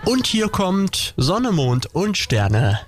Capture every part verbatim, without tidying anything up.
Und hier kommt Sonne, Mond und Sterne.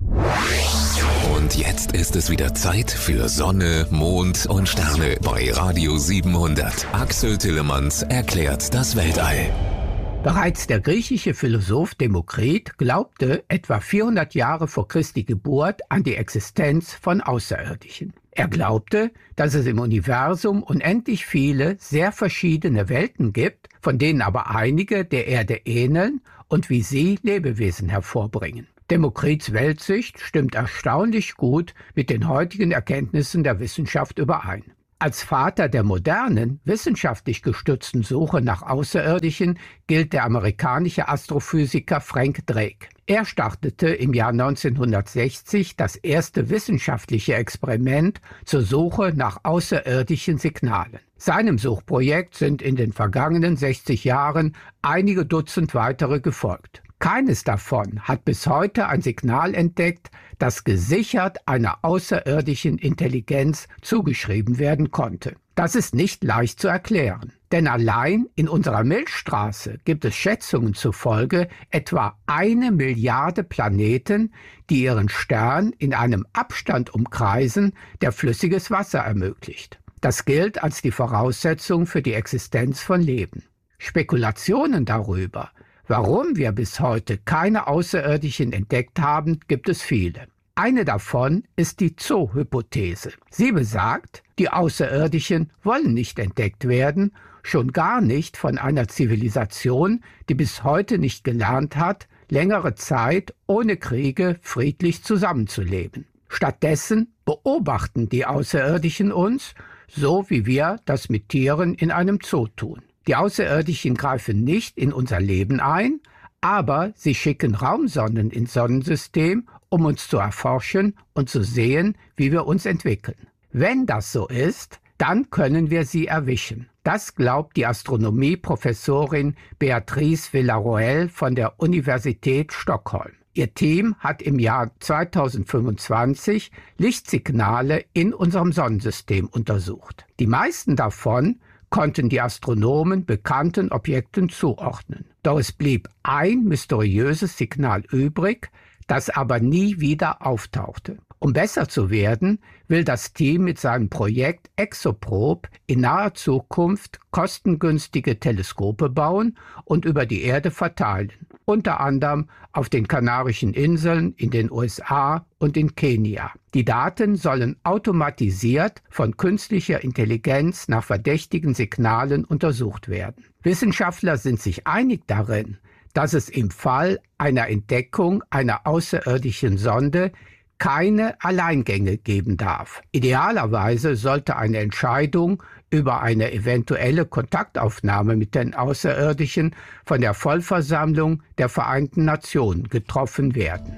Und jetzt ist es wieder Zeit für Sonne, Mond und Sterne bei Radio siebenhundert. Axel Tillemanns erklärt das Weltall. Bereits der griechische Philosoph Demokrit glaubte etwa vierhundert Jahre vor Christi Geburt an die Existenz von Außerirdischen. Er glaubte, dass es im Universum unendlich viele, sehr verschiedene Welten gibt, von denen aber einige der Erde ähneln und wie sie Lebewesen hervorbringen. Demokrits Weltsicht stimmt erstaunlich gut mit den heutigen Erkenntnissen der Wissenschaft überein. Als Vater der modernen, wissenschaftlich gestützten Suche nach Außerirdischen gilt der amerikanische Astrophysiker Frank Drake. Er startete im Jahr neunzehnhundertsechzig das erste wissenschaftliche Experiment zur Suche nach außerirdischen Signalen. Seinem Suchprojekt sind in den vergangenen sechzig Jahren einige Dutzend weitere gefolgt. Keines davon hat bis heute ein Signal entdeckt, das gesichert einer außerirdischen Intelligenz zugeschrieben werden konnte. Das ist nicht leicht zu erklären, denn allein in unserer Milchstraße gibt es Schätzungen zufolge etwa eine Milliarde Planeten, die ihren Stern in einem Abstand umkreisen, der flüssiges Wasser ermöglicht. Das gilt als die Voraussetzung für die Existenz von Leben. Spekulationen darüber, warum wir bis heute keine Außerirdischen entdeckt haben, gibt es viele. Eine davon ist die Zoo-Hypothese. Sie besagt, die Außerirdischen wollen nicht entdeckt werden, schon gar nicht von einer Zivilisation, die bis heute nicht gelernt hat, längere Zeit ohne Kriege friedlich zusammenzuleben. Stattdessen beobachten die Außerirdischen uns, so wie wir das mit Tieren in einem Zoo tun. Die Außerirdischen greifen nicht in unser Leben ein, aber sie schicken Raumsonden ins Sonnensystem, um uns zu erforschen und zu sehen, wie wir uns entwickeln. Wenn das so ist, dann können wir sie erwischen. Das glaubt die Astronomieprofessorin Beatrice Villarroel von der Universität Stockholm. Ihr Team hat im Jahr zweitausendfünfundzwanzig Lichtsignale in unserem Sonnensystem untersucht. Die meisten davon konnten die Astronomen bekannten Objekten zuordnen. Doch es blieb ein mysteriöses Signal übrig, das aber nie wieder auftauchte. Um besser zu werden, will das Team mit seinem Projekt ExoProbe in naher Zukunft kostengünstige Teleskope bauen und über die Erde verteilen, unter anderem auf den Kanarischen Inseln, in den U S A und in Kenia. Die Daten sollen automatisiert von künstlicher Intelligenz nach verdächtigen Signalen untersucht werden. Wissenschaftler sind sich einig darin, dass es im Fall einer Entdeckung einer außerirdischen Sonde keine Alleingänge geben darf. Idealerweise sollte eine Entscheidung über eine eventuelle Kontaktaufnahme mit den Außerirdischen von der Vollversammlung der Vereinten Nationen getroffen werden.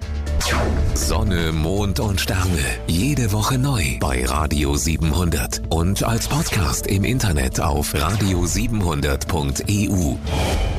Sonne, Mond und Sterne. Jede Woche neu bei Radio siebenhundert und als Podcast im Internet auf radio siebenhundert punkt e u.